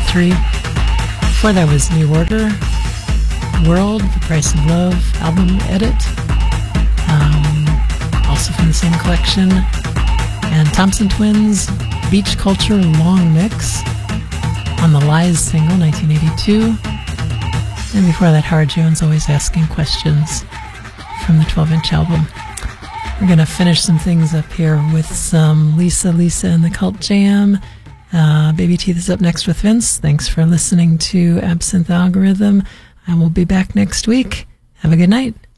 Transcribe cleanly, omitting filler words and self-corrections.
1983. Before that was New Order, World, The Price of Love album edit, also from the same collection. And Thompson Twins, Beach Culture Long Mix on the Lies single, 1982. And before that, Howard Jones, Always Asking Questions from the 12-inch album. We're going to finish some things up here with some Lisa and the Cult Jam. Baby Teeth is up next with Vince. Thanks for listening to Absinthe Algorithm. And we'll be back next week. Have a good night.